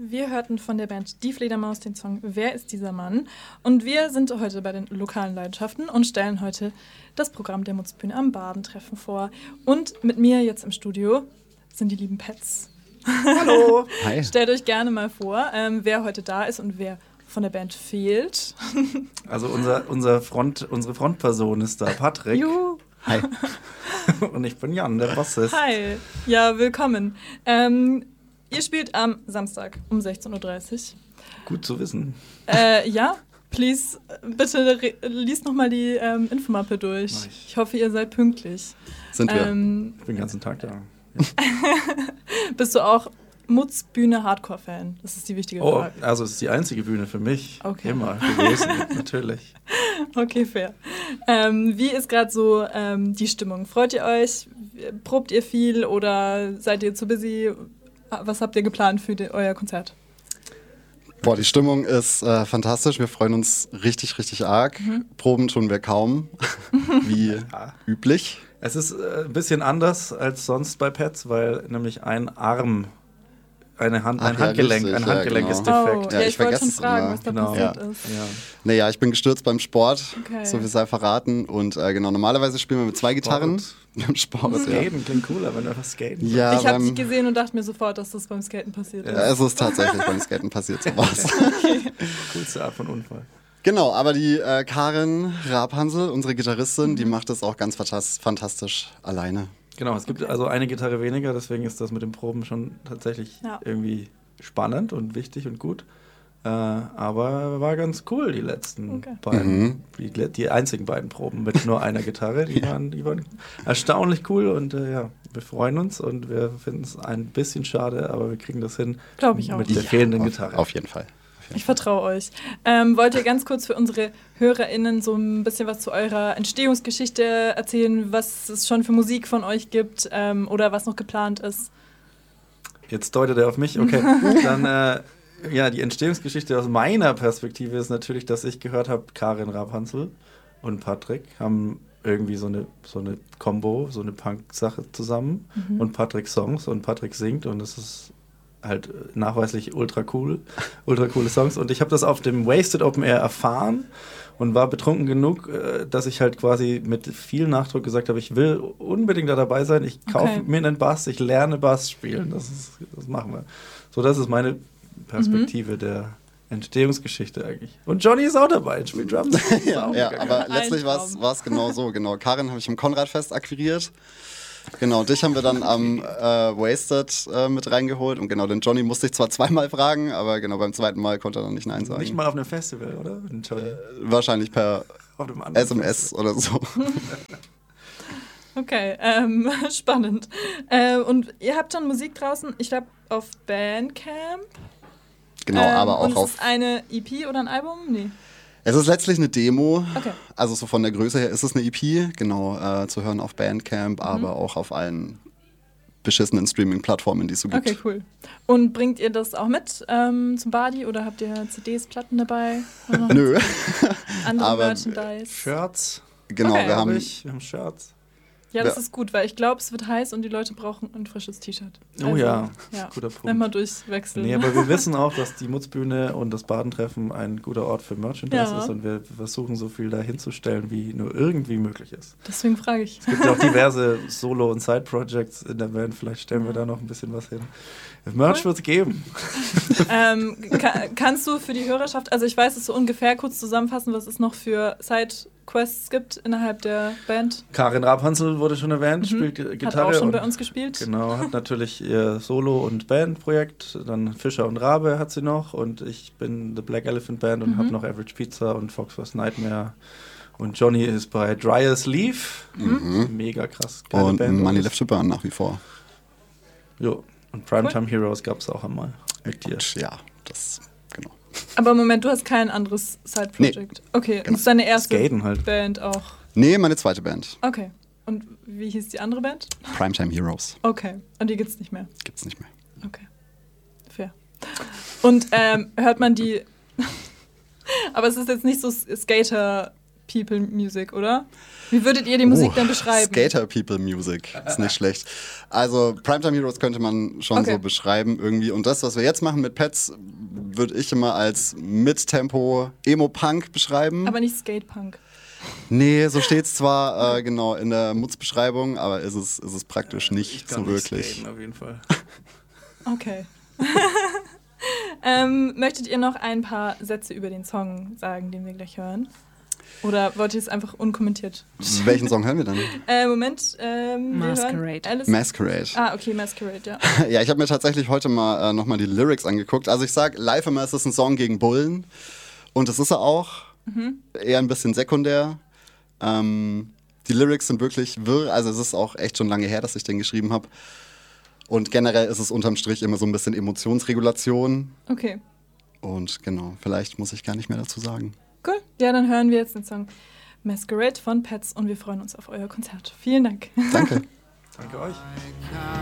Wir hörten von der Band Die Fledermaus den Song Wer ist dieser Mann? Und wir sind heute bei den lokalen Leidenschaften und stellen heute das Programm der Mutzbühne am Badentreffen vor. Und mit mir jetzt im Studio sind die lieben Pets. Hallo! Hi. Stellt euch gerne mal vor, wer heute da ist und wer von der Band fehlt. Also unsere Frontperson ist da, Patrick. Juhu. Hi. Und ich bin Jan, der Bassist. Hi, ja, willkommen. Ihr spielt am Samstag um 16.30 Uhr. Gut zu wissen. Ja, please, bitte liest nochmal die Infomappe durch. Mach ich. Ich hoffe, ihr seid pünktlich. Sind wir. Ich bin den ganzen Tag da. Bist du auch Mutzbühne Hardcore-Fan? Das ist die wichtige Oh, Frage. also es ist die einzige Bühne für mich. Okay. Immer gewesen, natürlich. Okay, fair. Wie ist gerade so die Stimmung? Freut ihr euch? Probt ihr viel oder seid ihr zu busy? Was habt ihr geplant für euer Konzert? Boah, die Stimmung ist fantastisch. Wir freuen uns richtig, richtig arg. Proben tun wir kaum, wie üblich. Es ist ein bisschen anders als sonst bei Pets, weil nämlich ein Handgelenk genau. ist defekt. Oh, Ja, ich ich wollte vergesse schon es fragen, immer. was da Genau. passiert Ja. ist. Ja. Naja, ich bin gestürzt beim Sport, Okay. so viel sei verraten. Und genau, normalerweise spielen wir mit 2 Gitarren. Sport, ja. Skaten klingt cooler, wenn du einfach skaten. Ja, Ich habe dich gesehen und dachte mir sofort, dass das beim Skaten passiert ist. es ist tatsächlich beim Skaten passiert sowas. Coolste Art von Unfall. Genau, aber die Karin Rabhansel, unsere Gitarristin, die macht das auch ganz fantastisch alleine. Genau, es gibt also eine Gitarre weniger, deswegen ist das mit den Proben schon tatsächlich irgendwie spannend und wichtig und gut. Aber war ganz cool, die letzten beiden, die einzigen beiden Proben mit nur einer Gitarre. Die waren erstaunlich cool und wir freuen uns und wir finden es ein bisschen schade, aber wir kriegen das hin. Glaube ich auch. Mit der fehlenden Gitarre. Auf jeden Fall. Ich vertraue euch. Wollt ihr ganz kurz für unsere HörerInnen so ein bisschen was zu eurer Entstehungsgeschichte erzählen, was es schon für Musik von euch gibt oder was noch geplant ist? Jetzt deutet er auf mich, okay. Dann, die Entstehungsgeschichte aus meiner Perspektive ist natürlich, dass ich gehört habe, Karin Rabhansel und Patrick haben irgendwie so eine Combo, so eine Punk-Sache zusammen und Patrick Songs und Patrick singt und das ist halt nachweislich ultra coole Songs und ich habe das auf dem Wasted Open Air erfahren und war betrunken genug, dass ich halt quasi mit viel Nachdruck gesagt habe, ich will unbedingt da dabei sein, ich kaufe mir einen Bass, ich lerne Bass spielen, das machen wir. So, das ist meine Perspektive der Entstehungsgeschichte eigentlich. Und Johnny ist auch dabei, spielt Drums. ja, aber letztlich war es genau so. Genau. Karin habe ich im Konradfest akquiriert. Genau, dich haben wir dann am Wasted mit reingeholt. Und genau, den Johnny musste ich zwar zweimal fragen, aber genau beim zweiten Mal konnte er dann nicht Nein sagen. Nicht mal auf einem Festival, oder? Den Johnny. Wahrscheinlich per Auf einem anderen SMS oder so. Okay, spannend. Und ihr habt schon Musik draußen, ich glaube auf Bandcamp. Genau, aber auch und auf... ist es eine EP oder ein Album? Nee. Es ist letztlich eine Demo, Okay. also so von der Größe her ist es eine EP, genau, zu hören auf Bandcamp, aber auch auf allen beschissenen Streaming-Plattformen, die es so gibt. Okay, cool. Und bringt ihr das auch mit zum Badi oder habt ihr CDs, Platten dabei? Nö. Andere aber Merchandise? Shirts. Genau, Okay. wir haben... Wir haben Shirts. Ja, das ist gut, weil ich glaube, es wird heiß und die Leute brauchen ein frisches T-Shirt. Oh ja, ja. guter Punkt. Immer durchwechseln. Nee, aber wir wissen auch, dass die Mutzbühne und das Badentreffen ein guter Ort für Merchandise ist und wir versuchen so viel da hinzustellen, wie nur irgendwie möglich ist. Deswegen frage ich. Es gibt ja auch diverse Solo- und Side-Projects in der Band, vielleicht stellen wir da noch ein bisschen was hin. Merch wird es geben. Kannst du für die Hörerschaft, also ich weiß es so ungefähr, kurz zusammenfassen, was es noch für Side-Quests gibt innerhalb der Band? Karin Rabhansel wurde schon erwähnt, spielt Gitarre. Hat auch schon bei uns gespielt. Genau, hat natürlich ihr Solo- und Bandprojekt, dann Fischer und Rabe hat sie noch und ich bin The Black Elephant Band und habe noch Average Pizza und Fox vs. Nightmare. Und Johnny ist bei Dry as Leaf. Mega krass. Geile Und Band. Money Left to Burn nach wie vor. Jo. Und Primetime Heroes gab es auch einmal mit dir. Ja, das, genau. Aber Moment, du hast kein anderes Side-Project. Nee. Okay, Genau. das ist deine erste Skaten halt. Band auch. Nee, meine zweite Band. Okay. Und wie hieß die andere Band? Primetime Heroes. Okay. Und die gibt's nicht mehr. Gibt's nicht mehr. Okay. Fair. Und hört man die. Aber es ist jetzt nicht so Skater People Music, oder? Wie würdet ihr die Musik dann beschreiben? Skater People Music ist nicht schlecht. Also Primetime Heroes könnte man schon so beschreiben irgendwie. Und das, was wir jetzt machen mit Pets, würde ich immer als Mid-Tempo Emo-Punk beschreiben. Aber nicht Skate-Punk. Nee, so steht es zwar genau in der Mutz-Beschreibung, aber ist es praktisch nicht so wirklich. Skaten, auf jeden Fall. Okay. Möchtet ihr noch ein paar Sätze über den Song sagen, den wir gleich hören? Oder wollt ihr es einfach unkommentiert? Welchen Song hören wir dann? Moment. Masquerade. Masquerade. Ah, okay, Masquerade, ja. Ja, ich habe mir tatsächlich heute mal nochmal die Lyrics angeguckt. Also ich sag, Life Immer ist ein Song gegen Bullen. Und das ist er auch. Eher ein bisschen sekundär. Die Lyrics sind wirklich wirr. Also es ist auch echt schon lange her, dass ich den geschrieben habe. Und generell ist es unterm Strich immer so ein bisschen Emotionsregulation. Okay. Und genau, vielleicht muss ich gar nicht mehr dazu sagen. Cool. Ja, dann hören wir jetzt den Song Masquerade von Pets und wir freuen uns auf euer Konzert. Vielen Dank. Danke. Danke euch.